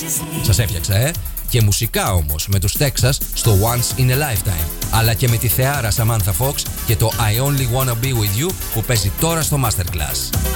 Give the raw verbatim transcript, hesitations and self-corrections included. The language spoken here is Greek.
Σας έφτιαξα, ε! Και μουσικά όμως με τους Texas στο Once in a Lifetime, αλλά και με τη θεάρα Samantha Fox και το I Only Wanna Be With You που παίζει τώρα στο Masterclass.